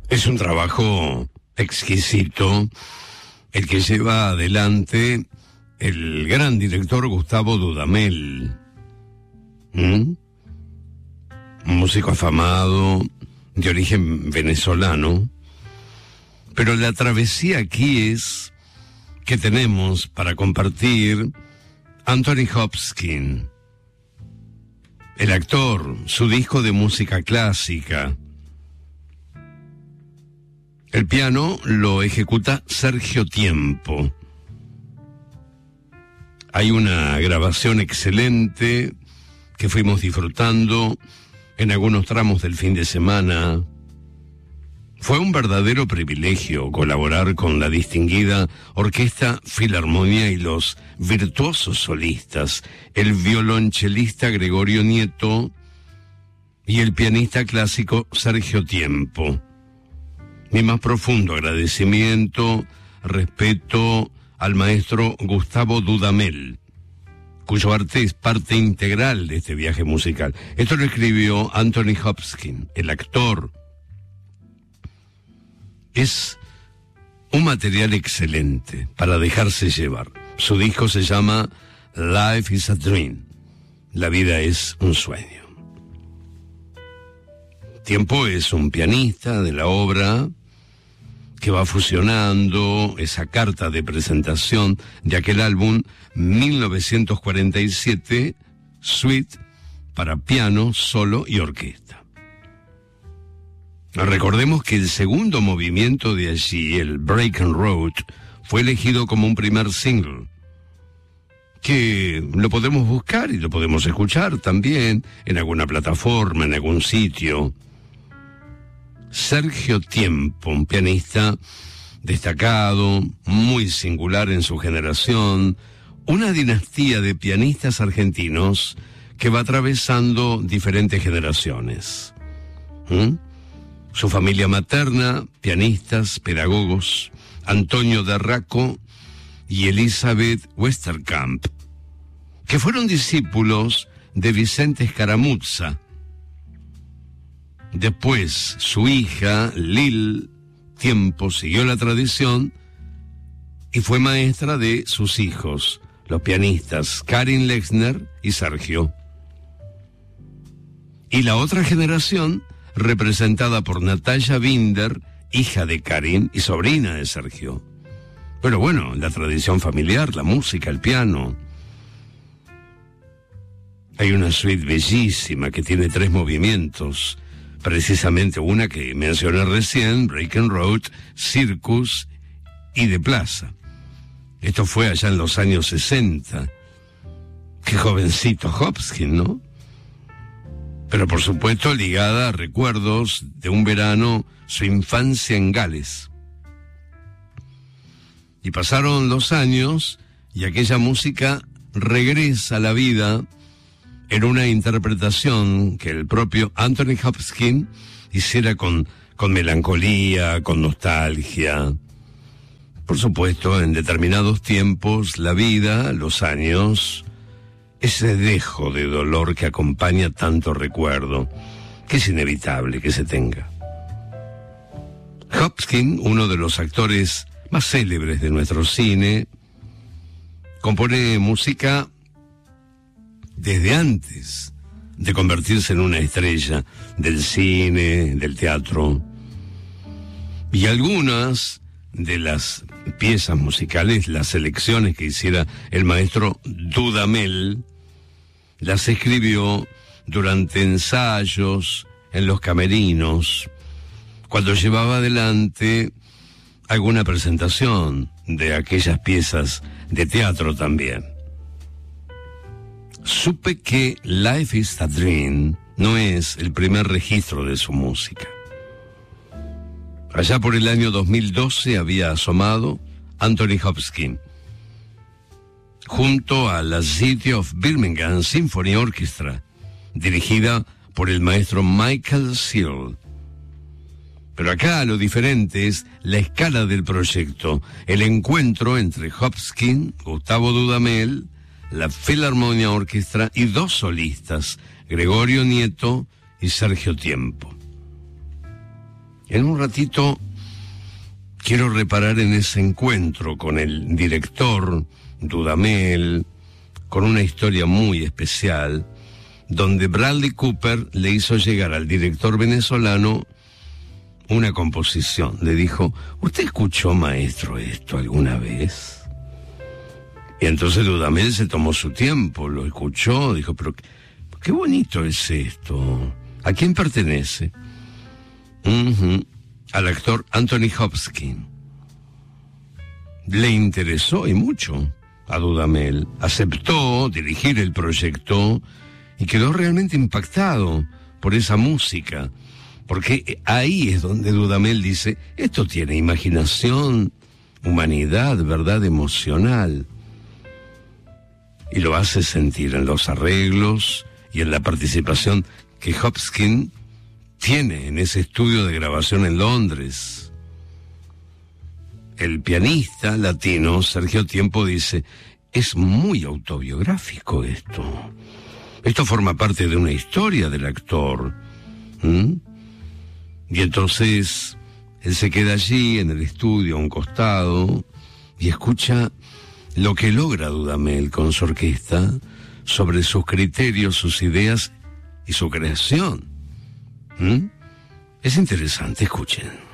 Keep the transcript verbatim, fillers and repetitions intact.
Es un trabajo exquisito el que lleva adelante el gran director Gustavo Dudamel. ¿Mm? Un músico afamado, de origen venezolano. Pero la travesía aquí es que tenemos para compartir Anthony Hopkins, el actor, su disco de música clásica. El piano lo ejecuta Sergio Tiempo. Hay una grabación excelente que fuimos disfrutando en algunos tramos del fin de semana. Fue un verdadero privilegio colaborar con la distinguida Orquesta Filarmonía y los virtuosos solistas, el violonchelista Gregorio Nieto y el pianista clásico Sergio Tiempo. Mi más profundo agradecimiento, respeto al maestro Gustavo Dudamel, cuyo arte es parte integral de este viaje musical. Esto lo escribió Anthony Hopkins, el actor. Es un material excelente para dejarse llevar. Su disco se llama Life is a Dream. La vida es un sueño. Tiempo es un pianista de la obra que va fusionando esa carta de presentación de aquel álbum mil novecientos cuarenta y siete, Suite para piano, solo y orquesta. Recordemos que el segundo movimiento de allí, el Break and Road, fue elegido como un primer single, que lo podemos buscar y lo podemos escuchar también en alguna plataforma, en algún sitio. Sergio Tiempo, un pianista destacado, muy singular en su generación, una dinastía de pianistas argentinos que va atravesando diferentes generaciones. ¿Mm? Su familia materna, pianistas, pedagogos, Antonio Darraco y Elizabeth Westerkamp, que fueron discípulos de Vicente Escaramuzza. Después, su hija, Lil Tiempo, siguió la tradición y fue maestra de sus hijos, los pianistas Karin Lexner y Sergio. Y la otra generación, representada por Natalia Binder, hija de Karin y sobrina de Sergio. Pero bueno, la tradición familiar, la música, el piano. Hay una suite bellísima que tiene tres movimientos, precisamente una que mencioné recién, Break and Road, Circus y de Plaza. Esto fue allá en los años sesenta. Qué jovencito Hopkins, ¿no? Pero por supuesto ligada a recuerdos de un verano, su infancia en Gales. Y pasaron los años y aquella música regresa a la vida en una interpretación que el propio Anthony Hopkins hiciera con, con melancolía, con nostalgia. Por supuesto, en determinados tiempos, la vida, los años, ese dejo de dolor que acompaña tanto recuerdo, que es inevitable que se tenga. Hopkins, uno de los actores más célebres de nuestro cine, compone música desde antes de convertirse en una estrella del cine, del teatro. Y algunas de las piezas musicales, las selecciones que hiciera el maestro Dudamel, las escribió durante ensayos en los camerinos, cuando llevaba adelante alguna presentación de aquellas piezas de teatro también. Supe que Life is a Dream no es el primer registro de su música. Allá por el año dos mil doce había asomado Anthony Hopkins, junto a la City of Birmingham Symphony Orchestra, dirigida por el maestro Michael Seal. Pero acá lo diferente es la escala del proyecto, el encuentro entre Hopkins, Gustavo Dudamel, la Filarmonia Orchestra y dos solistas, Gregorio Nieto y Sergio Tiempo. En un ratito quiero reparar en ese encuentro con el director Dudamel, con una historia muy especial, donde Bradley Cooper le hizo llegar al director venezolano una composición. Le dijo: ¿usted escuchó, maestro, esto alguna vez? Y entonces Dudamel se tomó su tiempo, lo escuchó, dijo: pero qué, qué bonito es esto. ¿A quién pertenece? Uh-huh. Al actor Anthony Hopkins. Le interesó y mucho a Dudamel. Aceptó dirigir el proyecto y quedó realmente impactado por esa música, porque ahí es donde Dudamel dice: esto tiene imaginación, humanidad, verdad emocional. Y lo hace sentir en los arreglos y en la participación que Hopkins tiene en ese estudio de grabación en Londres. El pianista latino Sergio Tiempo dice: es muy autobiográfico esto. Esto forma parte de una historia del actor. ¿Mm? Y entonces él se queda allí en el estudio a un costado y escucha lo que logra Dudamel con su orquesta sobre sus criterios, sus ideas y su creación. ¿Mm? Es interesante, escuchen.